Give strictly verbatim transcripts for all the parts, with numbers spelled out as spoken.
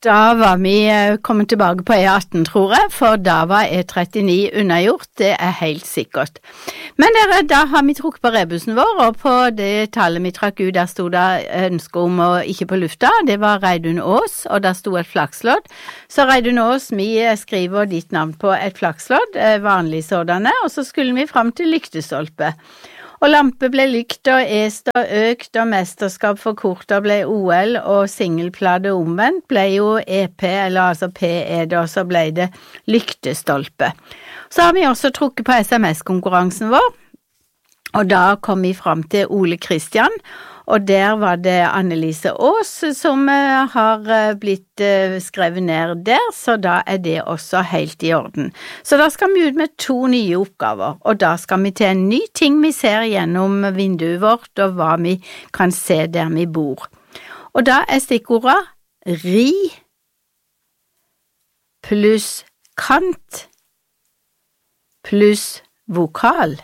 Da var vi kommet tilbake på E atten, tror jeg, for da var E trettini unnagjort, det er helt sikkert. Men dere, da har vi trukket på rebusen vår, og på det tallet vi trakk ut, der stod det ønske om å ikke på lufta, det var Reidun Aas, og der stod et flakslodd. Så Reidun Aas, vi skriver ditt navn på et flakslodd, vanlig sådanne, og så skulle vi frem til lyktestolpe. Og lampe ble lykt og est og økt, og mesterskap for korter ble O L, og singelplade omvendt ble jo E P, eller altså P E, da så ble det lyktestolpe. Så har vi også trukket på S M S-konkurransen vår, og da kom vi frem til Ole Kristian, og der var det Annelise Aas som har blitt skrevet ned der, så da er det også helt i orden. Så da skal vi ut med to nye oppgaver, og da skal vi til en ny ting vi ser gjennom vinduet vårt, og hva vi kan se der vi bor. Og da er stikkordet ri pluss kant pluss vokal.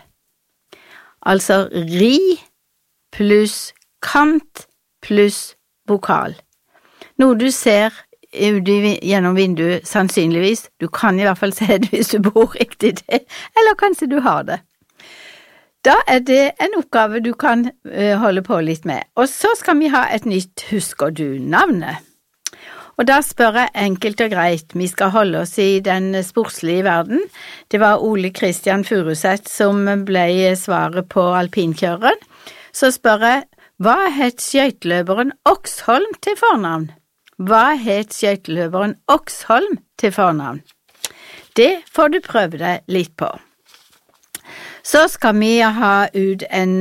Altså ri pluss kant pluss vokal. Noe du ser gjennom vinduet sannsynligvis, du kan i hvert fall se det hvis du bor riktig til, eller kanskje du har det. Da er det en oppgave du kan uh, holde på litt med. Og så skal vi ha et nytt Husker du-navnet. Og da spør jeg enkelt og greit, vi skal holde oss i den sportslige verden. Det var Ole Kristian Furuseth som ble svaret på alpinkjøreren. Så spør jeg, hva het skøyteløperen Oksholm til fornavn? Hva het skøyteløperen Oksholm til fornavn? Det får du prøve deg litt på. Så skal vi ha ut en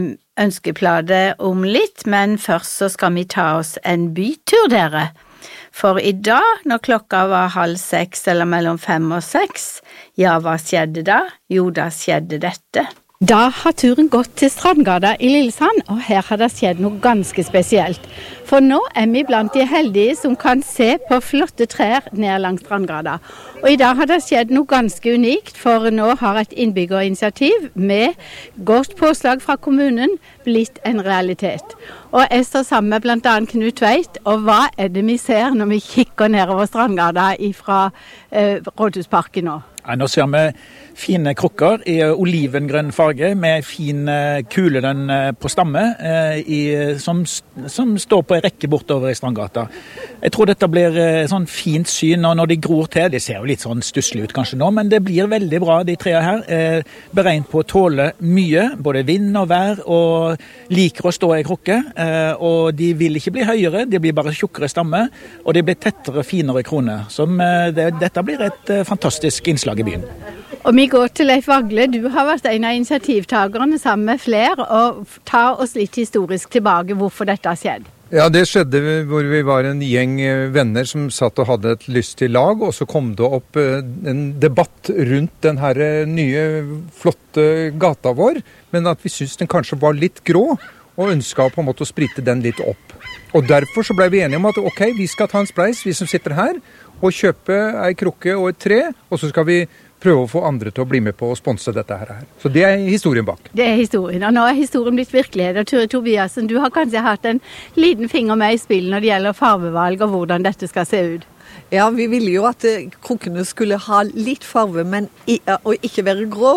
ønskeplate om litt, men først så skal vi ta oss en bytur, dere. For i dag, når klokka var halv seks eller mellom fem og seks, ja, hva skjedde da? Jo, da skjedde dette. Da har turen gått til Strandgata i Lillesand, og her har det skjedd noe ganske spesielt. For nå er vi blant de heldige som kan se på flotte trær ned langs Strandgata. Og i dag har det skjedd noe ganske unikt, for nå har et innbyggerinitiativ med godt påslag fra kommunen blitt en realitet. Og jeg står sammen med blant annet Knut Tveit, og hva er det vi ser når vi kikker nedover Strandgata fra eh, Rådhusparken nå? Ja, nå ser vi fine krukker i olivengrønn farge med fin kule den på stamme eh, i, som, som står på en rekke bortover i Strandgata. Jeg tror dette blir eh, sånn fint syn, og når de gror til, det ser jo litt sånn stusslig ut kanskje nå, men det blir veldig bra, de tre her. Eh, beregnet på å tåle mye, både vind og vær, og liker å stå i krukke, eh, og de vil ikke bli høyere, de blir bare tjukkere stamme, og de blir tettere, finere kroner. Som, eh, det, dette blir et eh, fantastisk innslag i byen. Og vi går til Leif Vagle, du har vært en av initiativtagerne sammen med flere, og ta oss litt historisk tilbake hvorfor dette har skjedd. Ja, det skjedde hvor vi var en gjeng venner som satt og hadde et lyst til lag, og så kom det opp en debatt rundt den her nye, flotte gata vår, men at vi syntes den kanskje var litt grå, og ønsket på en måte å sprite den litt opp. Og derfor så ble vi enige om at ok, vi skal ta en spleis, vi som sitter her, og kjøpe ei krukke og et tre, og så skal vi prøve å få andre til å bli med på å sponse dette her. Så det er historien bak. Det er historien, og nå er historien blitt virkelighet. Og Ture Tobiasen, du har kanskje hatt en liten finger med i spillet når det gjelder farvevalg og hvordan dette skal se ut. Ja, vi ville jo at krukkene skulle ha litt farve, men i, og ikke være grå.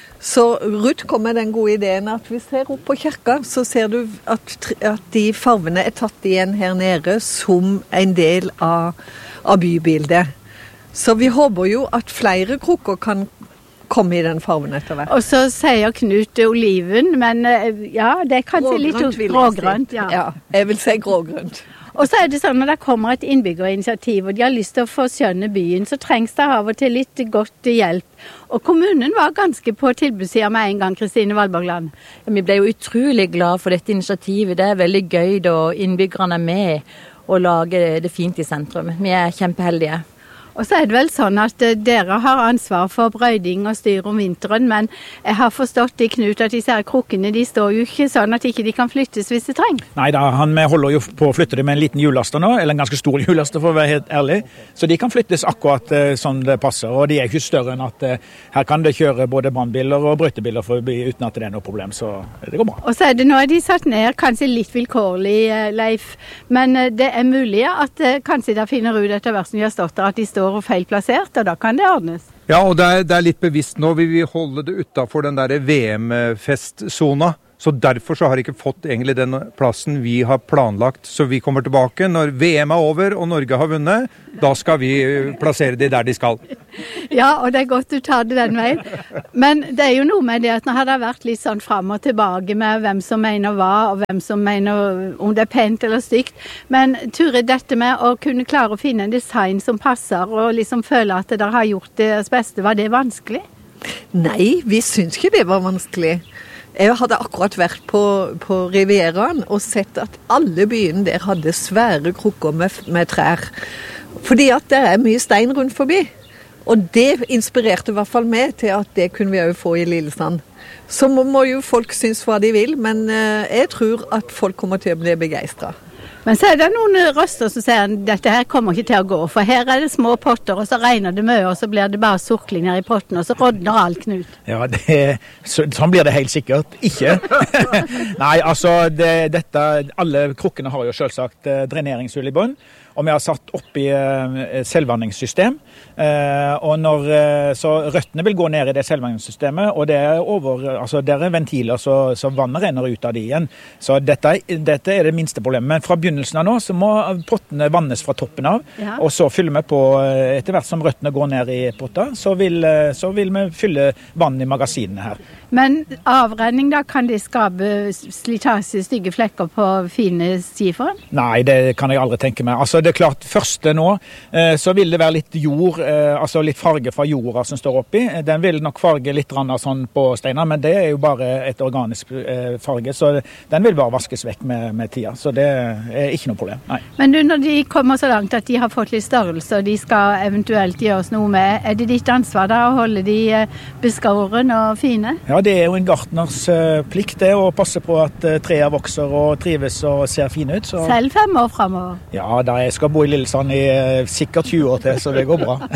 Så Ruth kom med den gode ideen at vi ser opp på kirka, så ser du at, at de farvene er tatt igjen her nede som en del av, av bybildet. Så vi håper jo at flere krukker kan komme i den farven etter hvert. Og så sier Knut oliven, men ja, det er kanskje litt grågrønt. Ja. ja, jeg vil si grågrønt. Og så er det sånn at det kommer et innbyggerinitiativ, og de har lyst til å få skjønne byen, så trengs det av og til litt godt hjelp. Og kommunen var ganske på tilbudssiden med en gang, Kristine Valborgland. Ja, vi ble jo utrolig glad for dette initiativet. Det er veldig gøy da innbyggerne er med og lager det fint i sentrum. Vi er kjempeheldige. Og så er det vel sånn at uh, dere har ansvar for brøyding og styr om vinteren, men jeg har forstått i Knut at disse her krukkene, de står jo ikke sånn at ikke de kan flyttes hvis det trenger. Nei da, han holder jo på å flytte dem med en liten hjullaster nå, eller en ganske stor hjullaster for å være helt ærlig. Så de kan flyttes akkurat uh, sånn det passer, og de er ikke større enn at uh, her kan det kjøre både brannbiler og brøytebiler forbi uten at det er noe problem, så det går bra. Og så er det nå er de satt ned, kanskje litt vilkårlig, uh, Leif, men uh, det er mulig at uh, kanskje de finner ut etter hvert som de har stått der at de står og feil plassert, og da kan det ordnes. Ja, og det er, det er litt bevisst nå. Vi vil holde det utenfor den der V M-festsona. Så derfor så har ikke fått egentlig den plassen vi har planlagt. Så vi kommer tilbake når V M er over og Norge har vunnet. Da skal vi plassere de der de skal. Ja, og det er godt du tar det den veien. Men det er jo noe med det at nå har det vært litt sånn frem og tilbake med hvem som mener hva, og hvem som mener om det er pent eller stygt. Men Ture, dette med å kunne klare å finne en design som passer, og liksom føle at dere har gjort deres beste, var det vanskelig? Nei, vi syns ikke det var vanskelig. Jeg hadde akkurat vært på, på Rivieraen og sett at alle byene der hadde svære krukker med, med trær. Fordi at det er mye stein rundt forbi. Og det inspirerte i hvert fall meg til at det kunne vi jo få i Lillesand. Så må, må jo folk synes hva de vil, men eh, jeg tror at folk kommer til å bli begeistret. Men så er det noen røster som sier at dette her kommer ikke til å gå, for her er det små potter, og så regner det mye, og så blir det bare surklinger i potten, og så rodner alt, Knut. Ja, det, så, sånn blir det helt sikkert ikke. Nei, altså, det, dette, alle krukkene har jo selvsagt eh, dreneringshull i bunn, og vi har satt opp i eh, selvvanningssystem, eh, og når, eh, så røttene vil gå ned i det selvvanningssystemet, og det er over, altså der er ventiler, så, så vannet renner ut av de igjen. Så dette, dette er det minste problemet. Men fra begynnelsen av nå, så må pottene vannes fra toppen av, ja. Og så fyller vi på, etter hvert som røttene går ned i potta, så vil, så vil vi fylle vann i magasinene her. Men avrenning da, kan det skape slitasje, stygge flekker på fine skiforen? Nei, det kan jeg aldri tenke meg. Altså, det er klart, første nå, så vil det være litt jord, altså litt farge fra jorda som står oppi. Den vil nok farge litt rann sånn på steiner, men det er jo bare et organisk farge, så den vil bare vaskes vekk med, med tida. Så det er ikke noe problem, nei. Men du, når de kommer så langt at de har fått litt størrelse, og de skal eventuelt gjøres noe med, er det ditt ansvar da å holde de beskåren og fine? Ja, det er jo en gartners uh, plikt det, å passe på at uh, trær vokser og trives og ser fine ut. Så. Selv fem år fremover? Ja, da jeg skal bo i Lillesand i uh, sikkert tjue år til, så det går bra.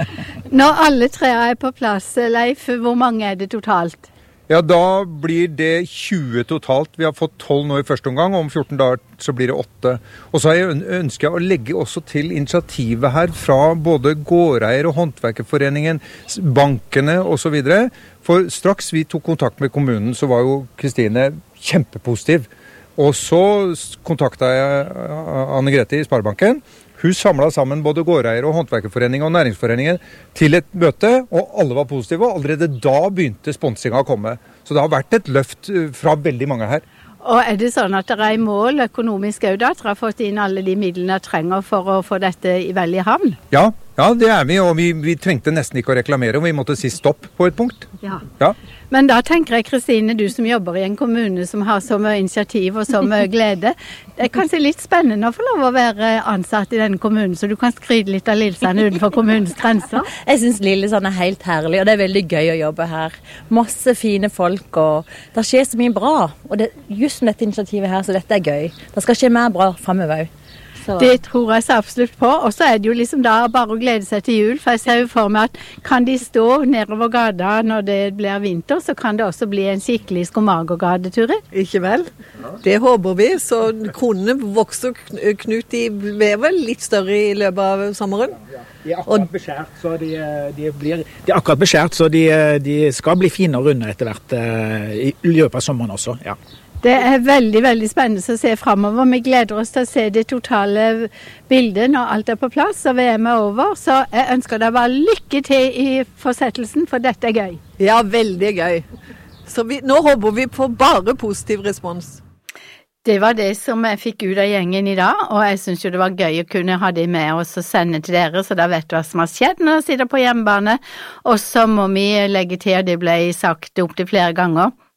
Når alle trær er på plass, Leif, hvor mange er det totalt? Ja, da blir det tjue totalt. Vi har fått tolv nå i første omgang, og om fjorten dager så blir det åtte. Og så har jeg ønsket å legge også til initiativet her fra både gårdeier og håndverkerforeningen, bankene og så videre. For straks vi tok kontakt med kommunen, så var jo Kristine kjempepositiv. Og så kontaktet jeg Anne Grete i Sparebanken. Hun samlet sammen både gårdeier og håndverkerforeningen og næringsforeningen til et møte, og alle var positive, og allerede da begynte sponsinga å komme. Så det har vært et løft fra veldig mange her. Og er det sånn at dere er i mål økonomisk også da? Dere har fått inn alle de midlene dere trenger for å få dette i vel i havn? Ja, ja, det er vi, og vi, vi trengte nesten ikke å reklamere, og vi måtte si stopp på et punkt. Ja. Ja. Men da tenker jeg, Kristine, du som jobber i en kommune som har så mye initiativ og så mye glede, det er kanskje litt spennende å få lov å være ansatt i denne kommunen, så du kan skryte litt av Lillesand utenfor kommunens grenser. Jeg synes Lillesand er helt herlig, og det er veldig gøy å jobbe her. Masse fine folk, og det skjer så mye bra. Og det, just med dette initiativet her, så dette er gøy. Det skal skje mer bra fremover også. Det tror jeg så absolutt på, og så er det jo liksom da bare å glede seg til jul, for jeg ser jo for meg at kan de stå nedover gata når det blir vinter, så kan det også bli en skikkelig skomagergate, Ture. Ikke vel? Det håper vi, så kronene vokser, Knut, de blir vel litt større i løpet av sommeren? De er akkurat beskjært, så de, de blir, de er akkurat beskjært, så de, de skal bli fine og runde etter hvert i løpet av sommeren også, ja. Det er veldig, veldig spennende å se fremover. Vi gleder oss til å se det totale bildet når alt er på plass og V M er over. Så jeg ønsker deg bare lykke til i fortsettelsen, for dette er gøy. Ja, veldig gøy. Så vi, nå håper vi på bare positiv respons. Det var det som jeg fikk ut av gjengen i dag, og jeg synes jo det var gøy å kunne ha det med oss og sende til dere, så da vet du hva som har skjedd når dere sitter på hjemmebane. Og så må vi legge til, og det ble sagt opp til flere ganger,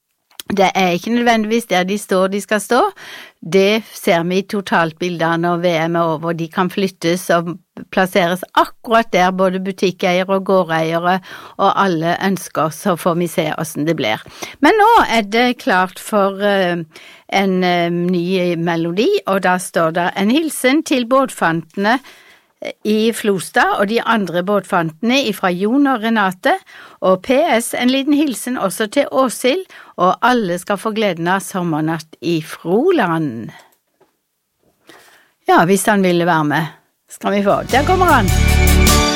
Det er ikke nødvendigvis der de står de skal stå. Det ser vi i totaltbilder når V M er over. De kan flyttes og plasseres akkurat der både butikkeiere og gårdeiere og alle ønsker, så får vi se hvordan det blir. Men nå er det klart for uh, en uh, ny melodi, og da står det en hilsen til båtfantene i Flostad og de andre båtfantene fra Jon og Renate, og P S en liten hilsen også til Åshild, og alle skal få gleden av sommernatt i Froland. Ja, hvis han ville være med, skal vi få. Der kommer han!